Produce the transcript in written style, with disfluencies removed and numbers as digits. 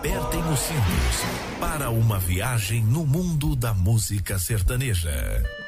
apertem os cintos para uma viagem no mundo da música sertaneja.